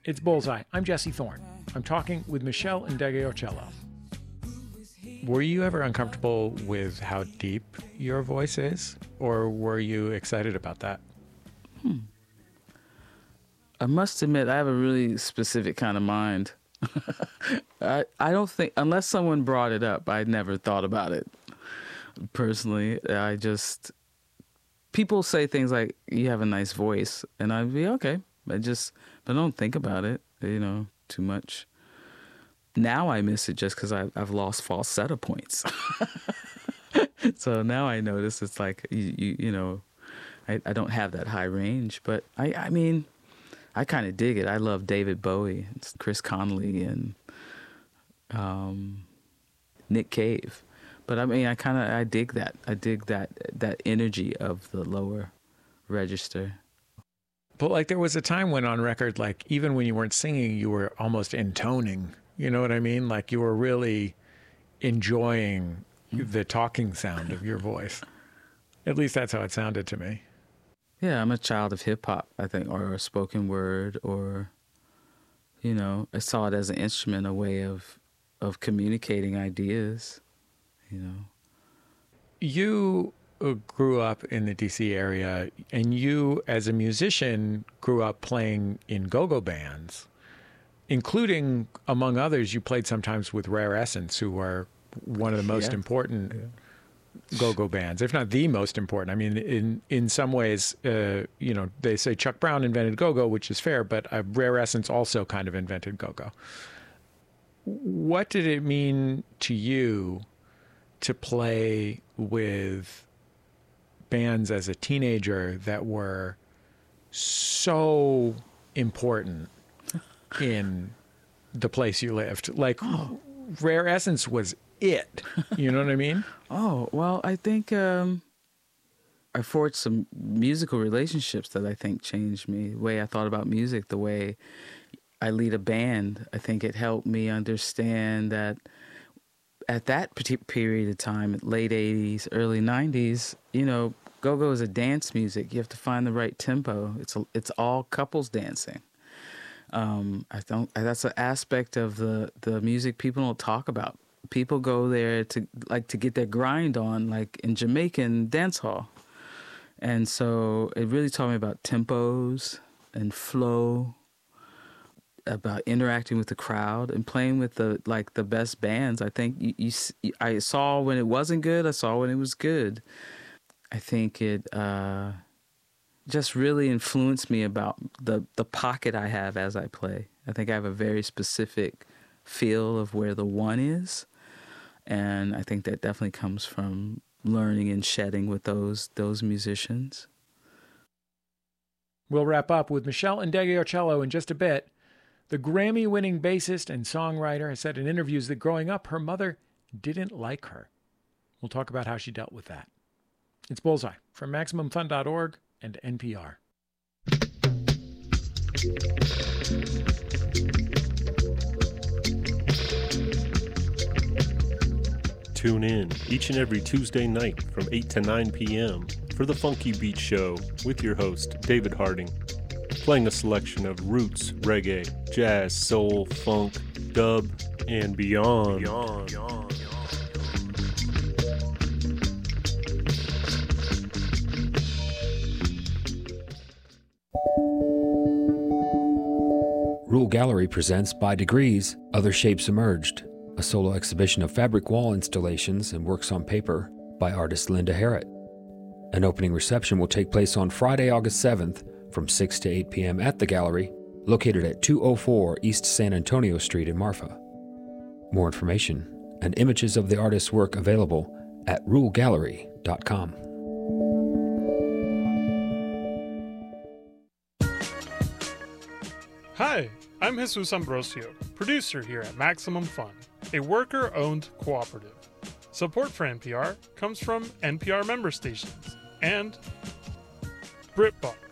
It's Bullseye. I'm Jesse Thorne. I'm talking with Michelle Ndegeocello. Were you ever uncomfortable with how deep your voice is, or were you excited about that? I must admit, I have a really specific kind of mind. I don't think, unless someone brought it up, I never thought about it. Personally, people say things like, you have a nice voice, and I'd be okay. I don't think about it, too much. Now I miss it just because I've lost falsetto points. So now I notice it's like, I don't have that high range. But I mean, I kind of dig it. I love David Bowie, Chris Connelly, and Nick Cave. But I mean, I dig that. I dig that energy of the lower register. But like there was a time when on record, like even when you weren't singing, you were almost intoning. You know what I mean? Like you were really enjoying the talking sound of your voice. At least that's how it sounded to me. Yeah, I'm a child of hip hop, I think, or a spoken word, or, I saw it as an instrument, a way of communicating ideas, You grew up in the DC area, and you, as a musician, grew up playing in go-go bands, including, among others, you played sometimes with Rare Essence, who are one of the most important go-go bands, if not the most important. I mean, in some ways, they say Chuck Brown invented go-go, which is fair, but Rare Essence also kind of invented go-go. What did it mean to you to play with bands as a teenager that were so important in the place you lived? Like, Rare Essence was it. You know what I mean? Oh, well, I think I forged some musical relationships that I think changed me, the way I thought about music, the way I lead a band. I think it helped me understand that at that particular period of time, late 80s, early 90s, go-go is a dance music. You have to find the right tempo. It's all couples dancing. That's an aspect of the music people don't talk about. People go there to get their grind on, like in Jamaican dance hall. And so it really taught me about tempos and flow, about interacting with the crowd and playing with the best bands. I think I saw when it wasn't good. I saw when it was good. I think it just really influenced me about the pocket I have as I play. I think I have a very specific feel of where the one is, and I think that definitely comes from learning and shedding with those musicians. We'll wrap up with Michelle Ndegeocello in just a bit. The Grammy-winning bassist and songwriter has said in interviews that growing up, her mother didn't like her. We'll talk about how she dealt with that. It's Bullseye from MaximumFun.org and NPR. Tune in each and every Tuesday night from 8 to 9 p.m. for The Funky Beat Show with your host, David Harding, playing a selection of roots, reggae, jazz, soul, funk, dub, and beyond. Rule Gallery presents By Degrees, Other Shapes Emerged, a solo exhibition of fabric wall installations and works on paper by artist Linda Harrett. An opening reception will take place on Friday, August 7th from 6 to 8 p.m. at the gallery, located at 204 East San Antonio Street in Marfa. More information and images of the artist's work available at rulegallery.com. Hi, I'm Jesus Ambrosio, producer here at Maximum Fun, a worker-owned cooperative. Support for NPR comes from NPR member stations and BritBox,